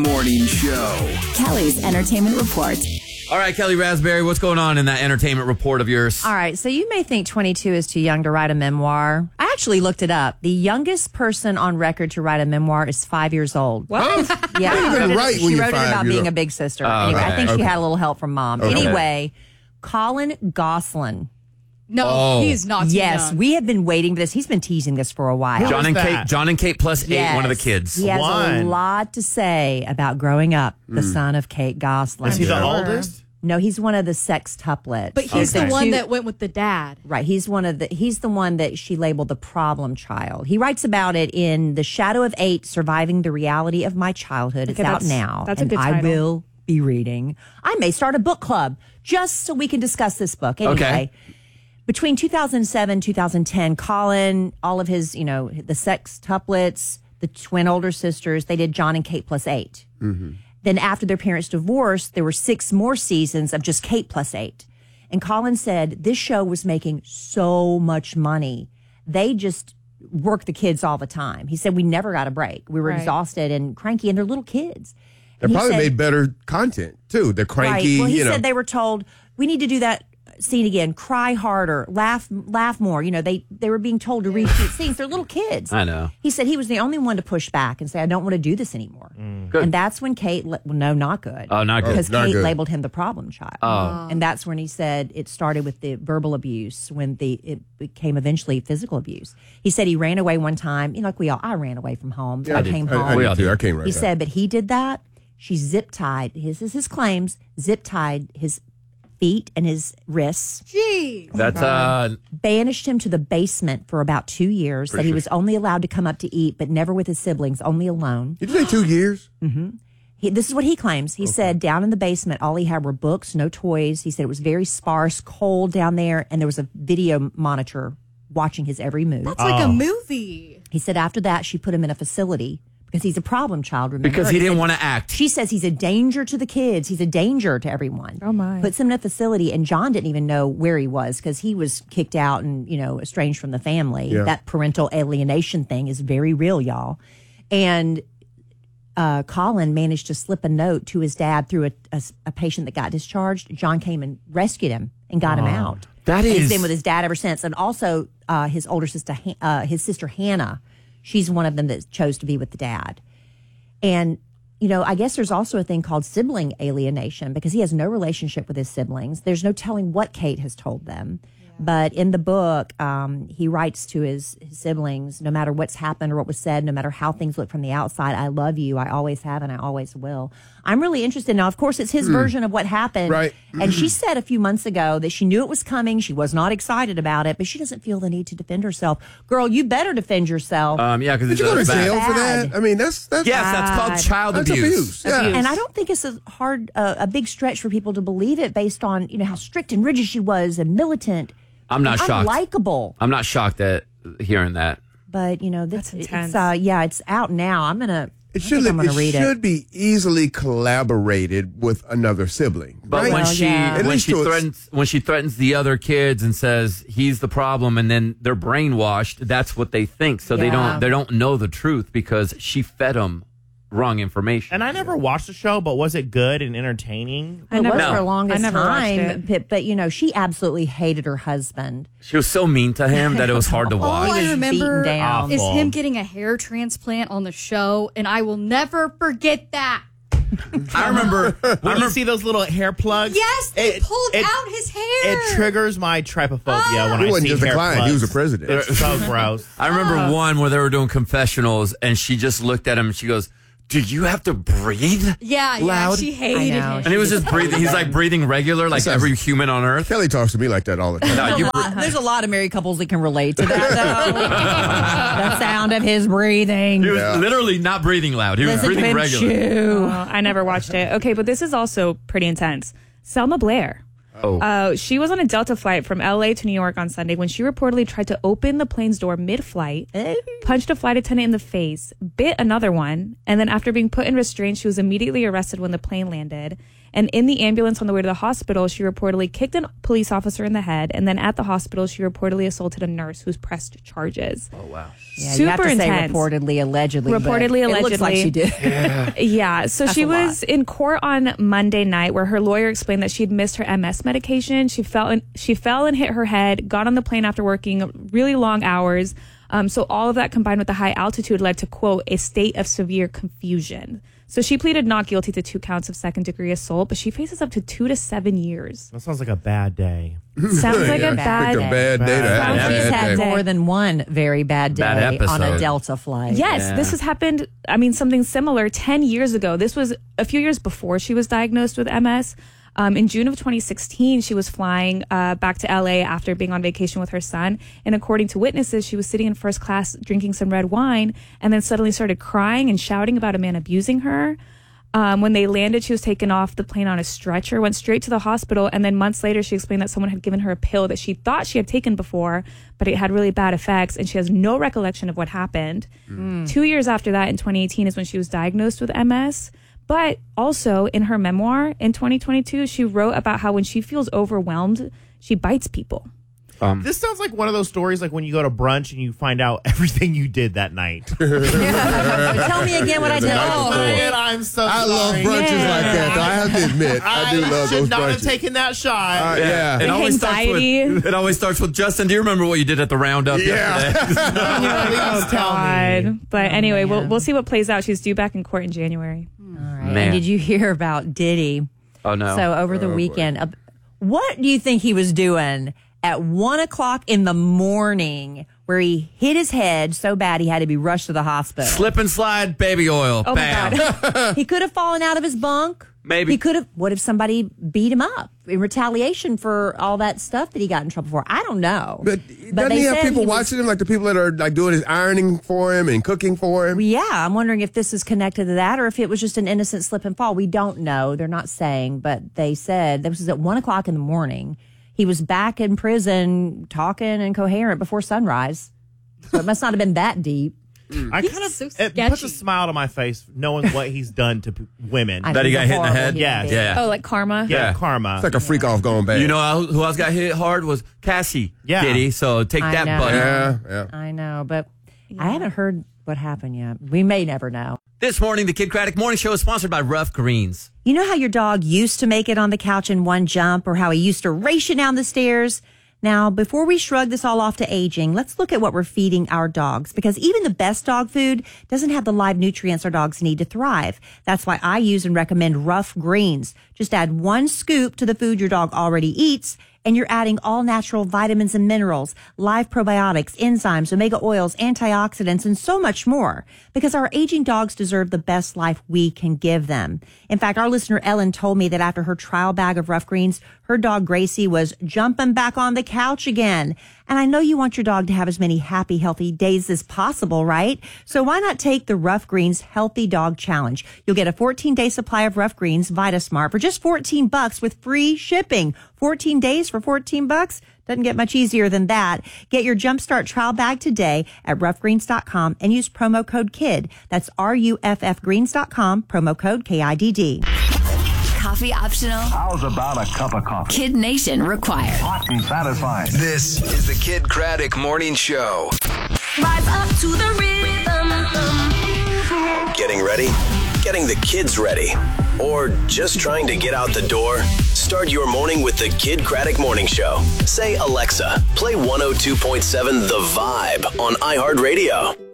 Morning Show. Kelly's Entertainment Report. All right, Kelly Raspberry, what's going on in that entertainment report of yours? All right, so you may think 22 is too young to write a memoir. I actually looked it up. The youngest person on record to write a memoir is 5 years old. What? Yeah, You can write when she you're wrote it 5 about years being old. a big sister. Oh, Anyway, I think okay. she had a little help from mom. Okay. Anyway, Colin Gosselin. No, Oh. he's not too Yes, young. we have been waiting for this. He's been teasing this for a while. John and that? Kate plus 8, Yes. one of the kids. He has a One. lot to say about growing up the son of Kate Gosselin. Is he the oldest? No, he's one of the sextuplets. But he's Okay. the one Two- that went with the dad. Right, he's the one that she labeled the problem child. He writes about it in The Shadow of 8, Surviving the Reality of My Childhood. It's Okay, out that's- now. that's a and good I title. will be reading. I may start a book club just so we can discuss this book. Anyway. Okay. Between 2007, 2010, Colin, all of his, the sextuplets, the twin older sisters, they did John and Kate plus 8. Mm-hmm. Then after their parents divorced, there were 6 more seasons of just Kate plus 8. And Colin said this show was making so much money. They just worked the kids all the time. He said we never got a break. We were Right. exhausted and cranky, and they're little kids. They And he probably said- made better content, too. They're cranky, Right. Well, he you know. said they were told, we need to do that scene again, cry harder, laugh more. They were being told to reshoot scenes. They're little kids. I know. He said he was the only one to push back and say, I don't want to do this anymore. Good. And that's when Kate, no, not good. Oh, not good. Because not Kate good. labeled him the problem child. Oh. And that's when he said it started with the verbal abuse, when it became eventually physical abuse. He said he ran away one time, like I ran away from home. Yeah, I came home. I We did all too. did. I came right He back. said, but he did that. She zip-tied, this is his claims, zip-tied his feet and his wrists, Gee. That's banished him to the basement for about 2 years, said he was only allowed to come up to eat, but never with his siblings, only alone. Did you say 2 years? This is what he claims. He said down in the basement, all he had were books, no toys. He said it was very sparse, cold down there, and there was a video monitor watching his every move. That's like a movie. He said after that, she put him in a facility because he's a problem child, remember? because he didn't said- want to act. She says he's a danger to the kids. He's a danger to everyone. Oh, my. Puts him in a facility, and John didn't even know where he was because he was kicked out and, estranged from the family. Yeah. That parental alienation thing is very real, y'all. And Colin managed to slip a note to his dad through a patient that got discharged. John came and rescued him and got him out. That And he's is- been with his dad ever since. And also his older sister, his sister Hannah, she's one of them that chose to be with the dad. And, I guess there's also a thing called sibling alienation because he has no relationship with his siblings. There's no telling what Kate has told them. But in the book, he writes to his siblings, no matter what's happened or what was said, no matter how things look from the outside, I love you. I always have and I always will. I'm really interested. Now, of course, it's his version of what happened. Right. And she said a few months ago that she knew it was coming. She was not excited about it, but she doesn't feel the need to defend herself. Girl, you better defend yourself. Yeah, because Did you go to jail for bad. that? I mean, that's Yes, that's called child that's abuse. abuse. Yeah. And I don't think it's a big stretch for people to believe it based on, how strict and rigid she was and militant. I'm not shocked. Unlikable. I'm not shocked at hearing that. But, That's intense. It's out now. I'm going It to read it. should be easily collaborated with another sibling. But right? when Well, she yeah. At when least she to a- threatens the other kids and says he's the problem, and then they're brainwashed, that's what they think. So Yeah. they don't know the truth because she fed them wrong information. And I never watched the show, but was it good and entertaining? It was No. for the longest I never watched time. But, she absolutely hated her husband. She was so mean to him that it was hard to All watch. I was remember beaten down. is Awful. him getting a hair transplant on the show, and I will never forget that. I remember When you see those little hair plugs, Yes, they it- pulled it- out his hair. It triggers my trypophobia when He I wasn't see just a hair client, plugs. he was a president. It's so gross. I remember one where they were doing confessionals, and she just looked at him and she goes, "Do you have to breathe?" Yeah, loud? she I hated know. him. And he was just breathing. He's like breathing regular, like sounds- every human on earth. Kelly talks to me like that all the time. No, you There's a lot of married couples that can relate to that, though. The sound of his breathing. He was literally not breathing loud. He was Listen to breathing him regular. chew. I never watched it. Okay, but this is also pretty intense. Selma Blair. She was on a Delta flight from LA to New York on Sunday when she reportedly tried to open the plane's door mid-flight, punched a flight attendant in the face, bit another one, and then after being put in restraint, she was immediately arrested when the plane landed. And in the ambulance on the way to the hospital, she reportedly kicked a police officer in the head. And then at the hospital, she reportedly assaulted a nurse who's pressed charges. Oh, wow. Yeah, Super you have to intense. say reportedly, allegedly. Reportedly, but it looks like allegedly. she did. Yeah. So she a was lot. in court on Monday night where her lawyer explained that she'd missed her MS medication. She fell and hit her head, got on the plane after working really long hours. So all of that combined with the high altitude led to, quote, a state of severe confusion. So she pleaded not guilty to 2 counts of second-degree assault, but she faces up to 2 to 7 years. That sounds like a bad day. Sounds like a bad Picked a bad day to have Sounds a like She's bad had day. more than one very bad day Bad on a episode. Delta flight. Yes, Yeah. this has happened, something similar 10 years ago. This was a few years before she was diagnosed with MS. In June of 2016, she was flying back to LA after being on vacation with her son. And according to witnesses, she was sitting in first class drinking some red wine and then suddenly started crying and shouting about a man abusing her. When they landed, she was taken off the plane on a stretcher, went straight to the hospital, and then months later, she explained that someone had given her a pill that she thought she had taken before, but it had really bad effects, and she has no recollection of what happened. 2 years after that, in 2018, is when she was diagnosed with MS. But also, in her memoir, in 2022, she wrote about how when she feels overwhelmed, she bites people. This sounds like one of those stories like when you go to brunch and you find out everything you did that night. Tell me again what I did. night Oh, before. Man, I'm so I love sorry. brunches like that. Though. I have to admit, I do love should those not have brunches. taken that shot. Yeah. It always starts Anxiety. with, it always starts with, Justin, do you remember what you did at the roundup yesterday? Please tell me. God. But anyway, we'll see what plays out. She's due back in court in January. all right. Man. And did you hear about Diddy? Oh, no. So over the weekend, what do you think he was doing at 1 o'clock in the morning where he hit his head so bad he had to be rushed to the hospital? Slip and slide baby oil. Oh, Bam. my God. He could have fallen out of his bunk. Maybe. He could have. What if somebody beat him up in retaliation for all that stuff that he got in trouble for? I don't know. But doesn't they he have said people was- watching him, like the people that are like doing his ironing for him and cooking for him? Yeah, I'm wondering if this is connected to that or if it was just an innocent slip and fall. We don't know. They're not saying, but they said this was at 1 o'clock in the morning. He was back in prison talking and coherent before sunrise. So it must not have been that deep. I kind of so it puts sketchy. a smile on my face knowing what he's done to women. I That he think got he's a hit in the horrible head? human Yeah, being. Yeah. Oh, like karma? yeah, karma. It's like a freak off going bad. You know who else got hit hard was Cassie. Yeah. Diddy. So take I that, know. buddy. Yeah. I know, but I haven't heard what happened yet. We may never know. This morning, the Kid Craddock Morning Show is sponsored by Rough Greens. You know how your dog used to make it on the couch in one jump or how he used to race you down the stairs? Now, before we shrug this all off to aging, let's look at what we're feeding our dogs because even the best dog food doesn't have the live nutrients our dogs need to thrive. That's why I use and recommend Rough Greens. Just add 1 scoop to the food your dog already eats, and you're adding all natural vitamins and minerals, live probiotics, enzymes, omega oils, antioxidants, and so much more. Because our aging dogs deserve the best life we can give them. In fact, our listener Ellen told me that after her trial bag of Rough Greens, her dog Gracie was jumping back on the couch again. And I know you want your dog to have as many happy, healthy days as possible, right? So why not take the Rough Greens Healthy Dog Challenge? You'll get a 14-day supply of Rough Greens VitaSmart for just $14 with free shipping. 14 days for $14? Doesn't get much easier than that. Get your Jumpstart trial bag today at roughgreens.com and use promo code KID. That's RUFFgreens.com, promo code KIDD. Coffee optional. How's about a cup of coffee? Kid Nation required. Hot and satisfying. This is the Kid Craddock Morning Show. Rise up to the rhythm. Getting ready? Getting the kids ready? Or just trying to get out the door? Start your morning with the Kid Craddock Morning Show. Say, Alexa, play 102.7 The Vibe on iHeartRadio.